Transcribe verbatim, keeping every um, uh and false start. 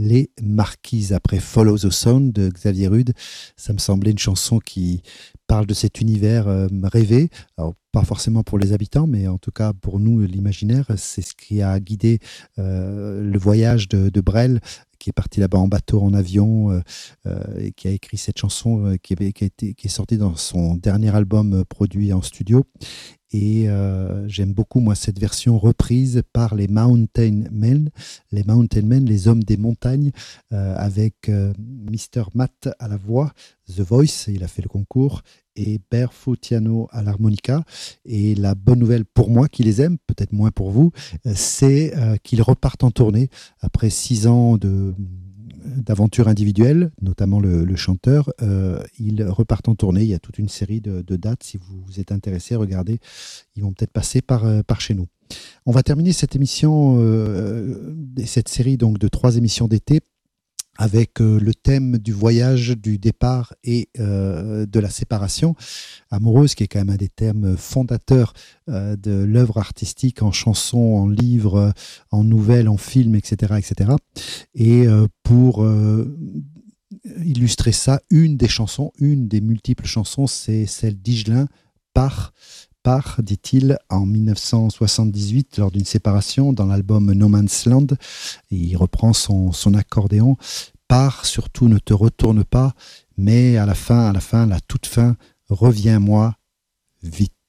Les Marquises. Après Follow the Sound de Xavier Rude, ça me semblait une chanson qui parle de cet univers euh, rêvé. Alors, pas forcément pour les habitants, mais en tout cas pour nous, l'imaginaire, c'est ce qui a guidé euh, le voyage de, de Brel, qui est parti là-bas en bateau, en avion, euh, euh, et qui a écrit cette chanson euh, qui, avait, qui, a été, qui est sortie dans son dernier album euh, produit en studio. Et euh, j'aime beaucoup, moi, cette version reprise par les Mountain Men, les Mountain Men, les hommes des montagnes, euh, avec euh, mister Matt à la voix, The Voice, il a fait le concours, et Barefoot-Tiano à l'harmonica. Et la bonne nouvelle pour moi, qui les aime, peut-être moins pour vous, euh, c'est euh, qu'ils repartent en tournée après six ans de... d'aventure individuelle, notamment le, le chanteur, euh, ils repartent en tournée. Il y a toute une série de, de dates. Si vous, vous êtes intéressé, regardez, ils vont peut-être passer par, euh, par chez nous. On va terminer cette émission, euh, cette série donc de trois émissions d'été, avec euh, le thème du voyage, du départ et euh, de la séparation amoureuse, qui est quand même un des thèmes fondateurs euh, de l'œuvre artistique en chanson, en livre, en nouvelles, en film, et cetera, et cetera. Et euh, pour euh, illustrer ça, une des chansons, une des multiples chansons, c'est celle d'Higelin, Par, Par, dit-il, en dix-neuf cent soixante-dix-huit, lors d'une séparation, dans l'album No Man's Land. Et il reprend son, son accordéon. Pars, surtout ne te retourne pas, mais à la fin, à la fin, la toute fin, reviens-moi vite.